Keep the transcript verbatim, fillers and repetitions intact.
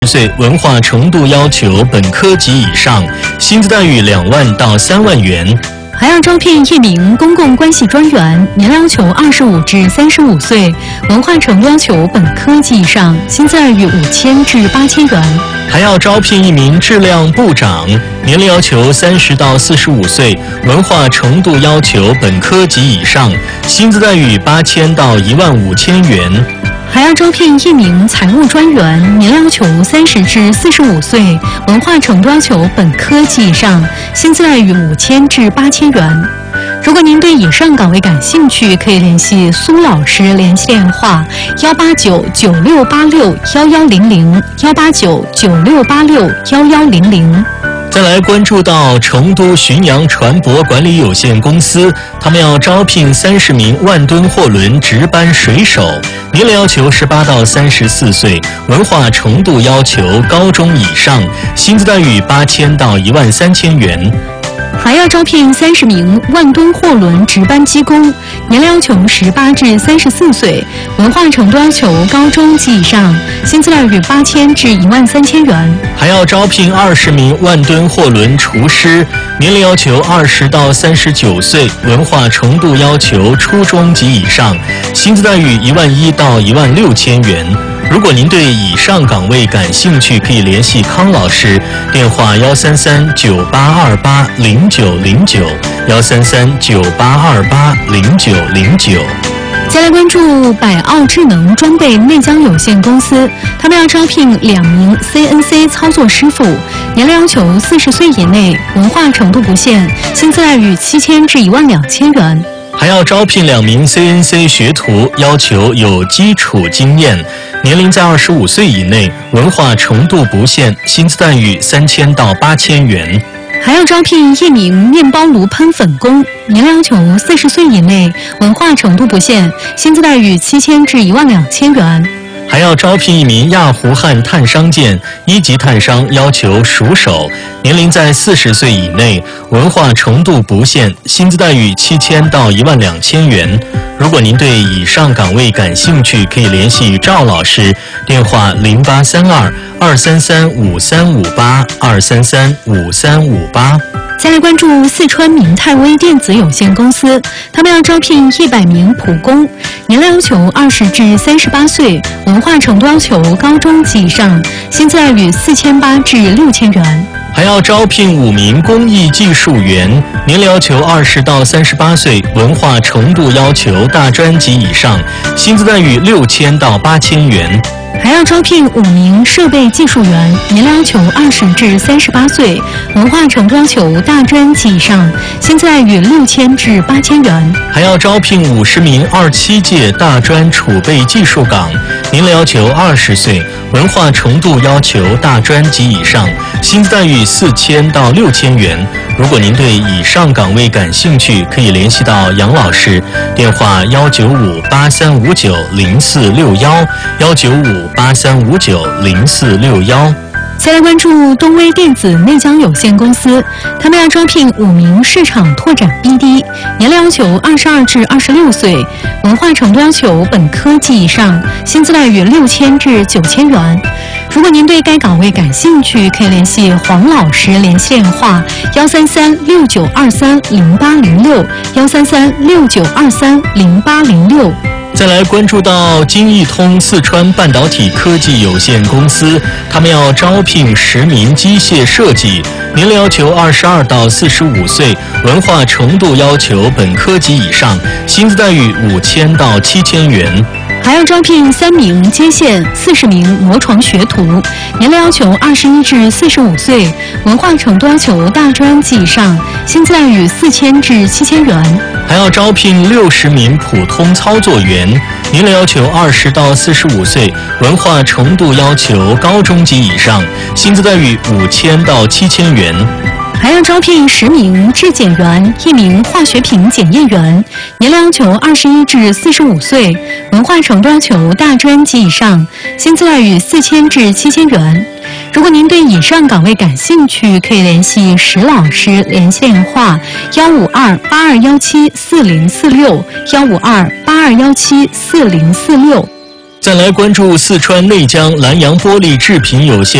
岁，文化程度要求本科及以上，薪资待遇两万到三万元。 还要招聘一名公共关系专员，年要求二十五至三十五岁，文化程度要求本科及以上，薪资待遇五千至八千元。 还要招聘一名质量部长，年龄要求三十到四十五岁，文化程度要求本科及以上，薪资待遇八千到一万五千元。 还要招聘一名财务专员，年要求三十至四十五岁，文化程度要求本科及以上，薪资待遇五千至八千元。如果您对以上岗位感兴趣，可以联系苏老师，联系电话幺八九九六八六幺幺零零幺八九九六八六幺幺零零。 再来关注到成都巡洋船舶管理有限公司，他们要招聘三十名万吨货轮值班水手，年龄要求十八到三十四岁，文化程度要求高中以上，薪资待遇八千到一万三千元。 还要招聘三十名万吨货轮值班机工，年龄要求十八至三十四岁，文化程度要求高中及以上，薪资待遇八千至一万三千元。 还要招聘二十名万吨货轮厨师，年龄要求二十到三十九岁，文化程度要求初中及以上，薪资待遇一万一到一万六千元。如果您对以上岗位感兴趣，可以联系康老师，电话幺三三九八二八零九零九幺三三九八二八零九零九。 再来关注百奥智能装备内江有限公司，他们要招聘两名 C N C 操作师傅，年龄要求四十岁以内，文化程度不限，薪资待遇七千至一万两千元。 还要招聘两名 C N C 学徒，要求有基础经验，年龄在二十五岁以内，文化程度不限，薪资待遇三千到八千元。 还要招聘一名面包炉喷粉工，年龄要求四十岁以内，文化程度不限，薪资待遇七千至一万两千元。 还要招聘一名亚湖汉碳商件一级碳商，要求熟手，年龄在四十岁以内，文化程度不限，薪资待遇七千到一万两千元。如果您对以上岗位感兴趣，可以联系赵老师，电话零八三二二三三五三五八二三三五三五八。 再来关注四川明泰微电子有限公司，他们要招聘一百名普工，年龄要求二十至三十八岁，文化程度要求高中及以上，薪资待遇四千八至六千元。 还要招聘五名工艺技术员，年龄要求二十到三十八岁，文化程度要求大专及以上，薪资待遇六千到八千元。 还要招聘五名设备技术员，年龄要求二十至三十八岁，文化程度要求大专及以上，薪资待遇六千至八千元。 还要招聘五十名二七届大专储备技术岗，年龄要求二十岁，文化程度要求大专及以上，薪资待遇四千到六千元。如果您对以上岗位感兴趣，可以联系到杨老师，电话幺九五八三五九零四六幺幺九五八三五九零四六幺。 再来关注东威电子内江有限公司，他们要招聘五名市场拓展 B D， 年龄要求二十二至二十六岁，文化程度要求本科及以上，薪资待遇六千至九千元。如果您对该岗位感兴趣，可以联系黄老师，联系电话幺三三六九二三零八零六幺三三六九二三零八零六。 再来关注到金益通四川半导体科技有限公司，他们要招聘十名机械设计，年龄要求二十二到四十五岁，文化程度要求本科及以上，薪资待遇五千到七千元。 还要招聘三名接线、四十名磨床学徒，年龄要求二十一至四十五岁，文化程度要求大专及以上，薪资待遇四千至七千元。 还要招聘六十名普通操作员，年龄要求二十到四十五岁，文化程度要求高中及以上，薪资待遇五千到七千元。 还要招聘十名质检员，一名化学品检验员，年龄要求二十一至四十五岁，文化程度要求大专及以上，薪资待遇四千至七千元。如果您对以上岗位感兴趣，可以联系石老师，联系电话幺五二八二幺七四零四六幺五二八二幺七四零四六。 再来关注四川内江南洋玻璃制品有限